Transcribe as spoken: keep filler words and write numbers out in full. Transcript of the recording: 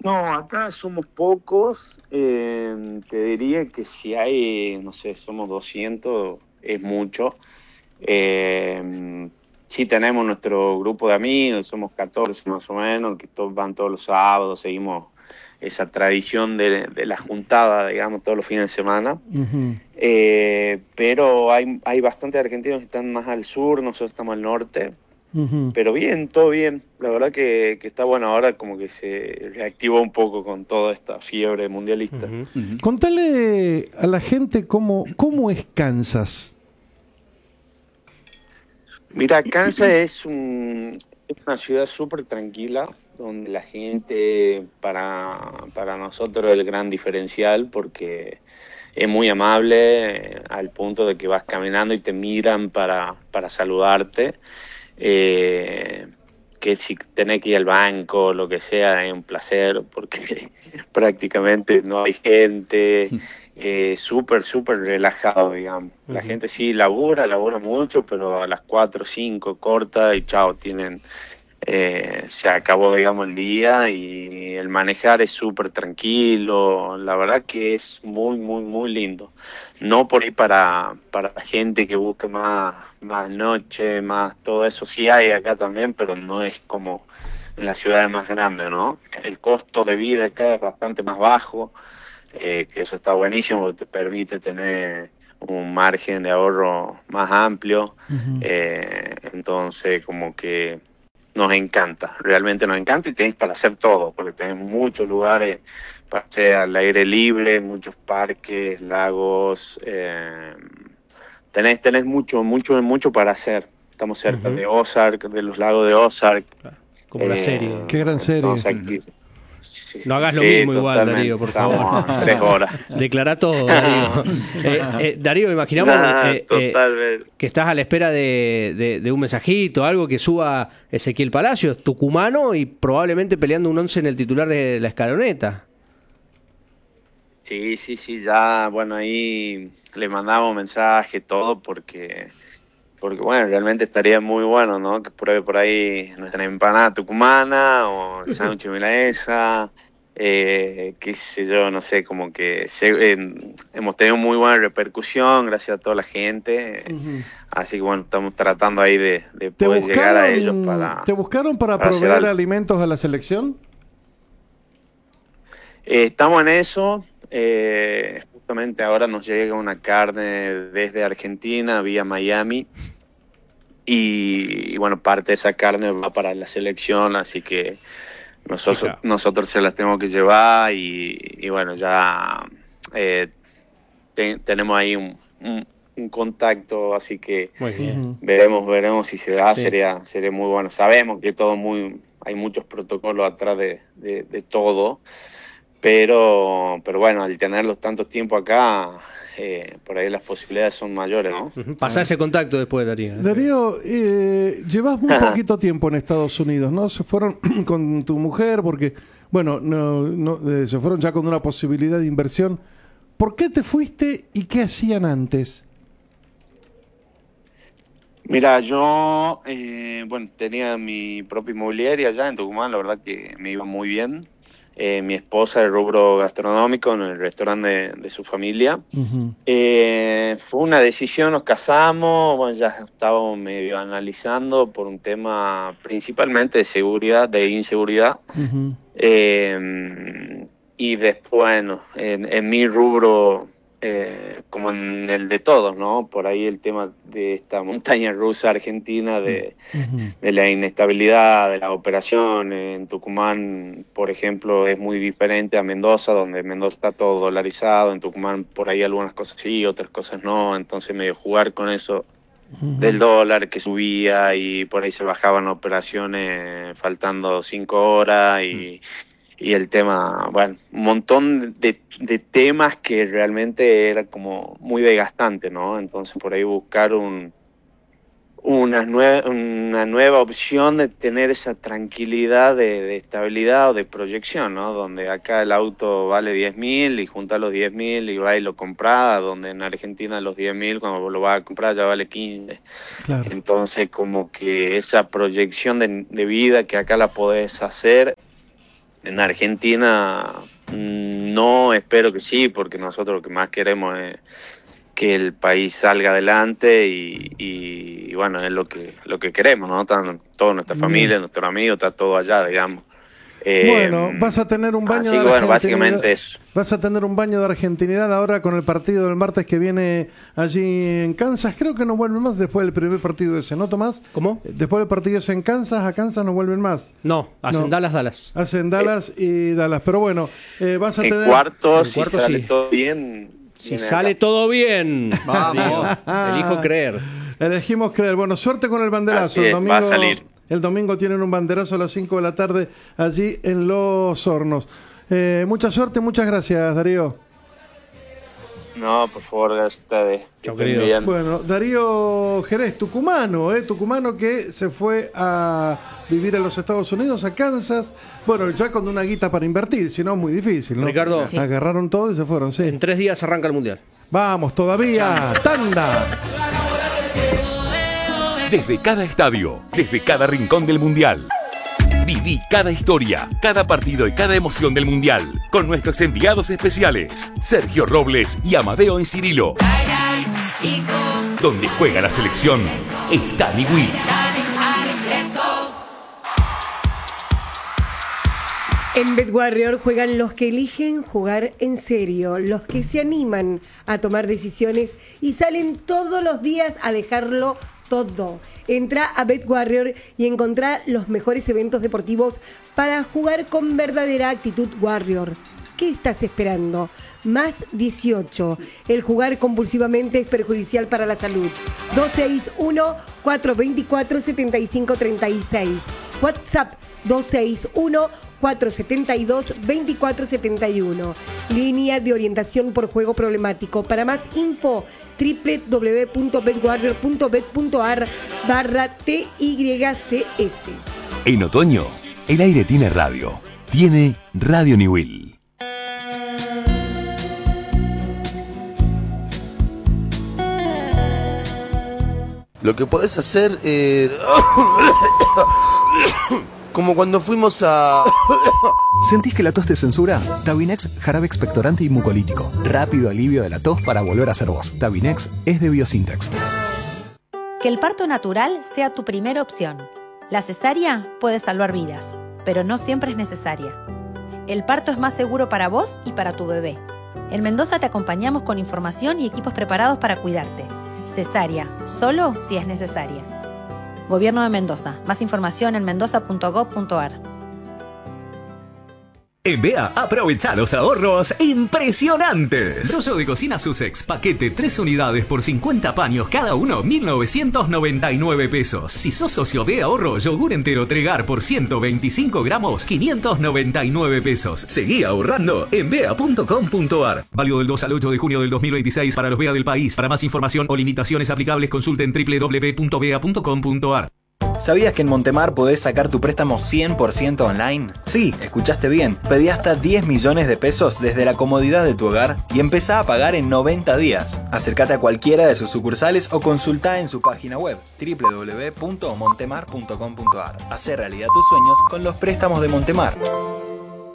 No, acá somos pocos. Eh, te diría que si hay, no sé, somos doscientos, es mucho. Eh, sí tenemos nuestro grupo de amigos, somos catorce más o menos, que todos van todos los sábados, seguimos esa tradición de, de la juntada, digamos, todos los fines de semana. Ujú. Eh, pero hay, hay bastantes argentinos que están más al sur, nosotros estamos al norte. Ujú. Pero bien, todo bien. La verdad que, que está bueno ahora, como que se reactivó un poco con toda esta fiebre mundialista. Ujú. Ujú. Contale a la gente cómo, cómo es Kansas. Mira, Kansas es, un, es una ciudad súper tranquila, donde la gente, para, para nosotros, es el gran diferencial, porque es muy amable, eh, al punto de que vas caminando y te miran para, para saludarte. Eh, que si tenés que ir al banco, lo que sea, es un placer, porque prácticamente no hay gente, eh, súper, súper relajado, digamos. La Ujú. gente sí labura, labura mucho, pero a las cuatro o cinco corta y chao, tienen, eh, se acabó, digamos, el día, y el manejar es súper tranquilo. La verdad que es muy, muy, muy lindo. No por ahí para, para la gente que busque más, más noche, más todo eso, sí hay acá también, pero no es como en las ciudades más grandes, ¿no? El costo de vida acá es bastante más bajo, eh, que eso está buenísimo, porque te permite tener un margen de ahorro más amplio. Ujú. Eh, entonces, como que nos encanta, realmente nos encanta, y tenés para hacer todo, porque tenés muchos lugares para hacer al aire libre, muchos parques, lagos, eh, tenés, tenés mucho, mucho, mucho para hacer. Estamos cerca Ujú. de Ozark, de los lagos de Ozark, Claro. Como la eh, serie. Qué gran serie. entonces aquí, Ujú. sí, No hagas lo sí, mismo igual, Darío, totalmente, por favor. estamos a tres horas. Declará todo, Darío. Eh, eh, Darío, imaginamos Nah, eh, eh, totalmente. que estás a la espera de, de- de un mensajito, algo que suba Ezequiel Palacios, tucumano, y probablemente peleando un once en el titular de la escaloneta. Sí, sí, sí, ya, bueno, ahí le mandamos mensaje, todo, porque, porque bueno, realmente estaría muy bueno, ¿no? Que pruebe por ahí nuestra empanada tucumana o el sándwich milanesa, eh, qué sé yo, no sé, como que se- eh, hemos tenido muy buena repercusión gracias a toda la gente, eh, Ujú. así que bueno, estamos tratando ahí de, de ¿Te poder llegar a ellos buscaron, para, te buscaron para para hacer proveer algo. alimentos a la selección? Eh, estamos en eso. Eh, justamente ahora nos llega una carne desde Argentina vía Miami, y, y bueno, parte de esa carne va para la selección, así que Y nosotros, claro. nosotros se las tenemos que llevar, y, y bueno, ya eh, te- tenemos ahí un, un- un contacto, así que Muy bien. Ujú. veremos, veremos si se da, Sí. sería, sería muy bueno. Sabemos que todo muy, hay muchos protocolos atrás de, de, de todo. Pero, pero bueno, al tenerlos tanto tiempo acá, eh, por ahí las posibilidades son mayores, ¿no? Ujú. Pasá ese contacto después, Darío. Darío, eh, llevas muy poquito tiempo en Estados Unidos, ¿no? Se fueron con tu mujer porque, bueno, no, no, eh, se fueron ya con una posibilidad de inversión. ¿Por qué te fuiste y qué hacían antes? Mira, yo, eh, bueno, tenía mi propia inmobiliaria allá en Tucumán, la verdad que me iba muy bien. Eh, mi esposa, el rubro gastronómico en el restaurante de, de su familia. Ujú. Eh, fue una decisión, nos casamos, bueno, ya estábamos medio analizando por un tema principalmente de seguridad, de inseguridad. Ujú. Eh, y después, bueno, en, en mi rubro, eh, como en el de todos, ¿no? Por ahí el tema de esta montaña rusa argentina, de, Ujú. de la inestabilidad, de la operación. En Tucumán, por ejemplo, es muy diferente a Mendoza, donde en Mendoza está todo dolarizado. En Tucumán, por ahí algunas cosas sí, otras cosas no. Entonces, medio jugar con eso del Ujú. dólar que subía, y por ahí se bajaban operaciones faltando cinco horas, y, y el tema, bueno, un montón de, de temas que realmente era como muy desgastante, ¿no? Entonces por ahí buscar un, una, nue una nueva opción de tener esa tranquilidad de, de estabilidad o de proyección, ¿no? Donde acá el auto vale diez mil y junta los diez mil y va y lo compra, donde en Argentina los diez mil cuando lo vas a comprar ya vale quince. Claro. Entonces, como que esa proyección de, de vida que acá la podés hacer, en Argentina no, espero que sí, porque nosotros lo que más queremos es que el país salga adelante y, y, y bueno, es lo que lo que queremos, ¿no? Están toda nuestra familia, nuestros amigos, está todo allá, digamos. Eh, bueno, vas a tener un baño así de que, bueno, argentinidad. básicamente eso. Vas a tener un baño de argentinidad ahora con el partido del martes que viene allí en Kansas. Creo que no vuelven más después del primer partido ese, ¿no, Tomás? ¿Cómo? Después del partido ese en Kansas, a Kansas no vuelven más. No, hacen No. Dallas, Dallas. Hacen Dallas y Dallas. Pero bueno, eh, vas a En tener... cuartos, en si cuartos, sale sí. todo bien. Si viene sale acá. todo bien, vamos, elijo creer. Elegimos creer. Bueno, suerte con el banderazo. Así El es, domingo, va a salir. El domingo tienen un banderazo a las cinco de la tarde allí en Los Hornos. Eh, mucha suerte, muchas gracias, Darío. No, por favor, gracias a ustedes. Que Chao, estén querido. bien. Bueno, Darío Jerez, tucumano, ¿eh? Tucumano que se fue a vivir a los Estados Unidos, a Kansas. Bueno, ya con una guita para invertir, si no es muy difícil, ¿no? Ricardo. Sí. Agarraron todo y se fueron, sí. En tres días arranca el Mundial. Vamos, todavía. Tanda. Desde cada estadio, desde cada rincón del Mundial. Viví cada historia, cada partido y cada emoción del Mundial con nuestros enviados especiales, Sergio Robles y Amadeo Encirilo. Donde juega la selección, está Niwil. En BetWarrior juegan los que eligen jugar en serio, los que se animan a tomar decisiones y salen todos los días a dejarlo todo. Entra a BetWarrior y encontrá los mejores eventos deportivos para jugar con verdadera actitud Warrior. ¿Qué estás esperando? Más dieciocho. El jugar compulsivamente es perjudicial para la salud. dos seis uno, cuatro dos cuatro, siete cinco tres seis. WhatsApp dos seis uno, cuatro siete dos, dos cuatro siete uno. Línea de orientación por juego problemático. Para más info, doble u doble u doble u punto betwarrior punto bet punto ar barra T Y C S. En otoño, el aire tiene radio. Tiene Radio Niwil. Lo que podés hacer es... como cuando fuimos a... ¿Sentís que la tos te censura? Tabinex, jarabe expectorante y mucolítico. Rápido alivio de la tos para volver a ser vos. Tabinex es de Biosintex. Que el parto natural sea tu primera opción. La cesárea puede salvar vidas, pero no siempre es necesaria. El parto es más seguro para vos y para tu bebé. En Mendoza te acompañamos con información y equipos preparados para cuidarte. Cesárea, solo si es necesaria. Gobierno de Mendoza. Más información en mendoza punto gob punto ar. En B E A, aprovecha los ahorros impresionantes. Rollo de cocina Sussex, paquete tres unidades por cincuenta paños cada uno, mil novecientos noventa y nueve pesos. Si sos socio de ahorro, yogur entero Tregar por ciento veinticinco gramos, quinientos noventa y nueve pesos. Seguí ahorrando en bea punto com punto ar. Válido del dos al ocho de junio del dos mil veintiséis para los B E A del país. Para más información o limitaciones aplicables, consulten doble u doble u doble u punto bea punto com punto ar. ¿Sabías que en Montemar podés sacar tu préstamo cien por ciento online? Sí, escuchaste bien. Pedí hasta diez millones de pesos desde la comodidad de tu hogar y empezá a pagar en noventa días. Acércate a cualquiera de sus sucursales o consultá en su página web doble u doble u doble u punto montemar punto com punto ar. Hacé realidad tus sueños con los préstamos de Montemar.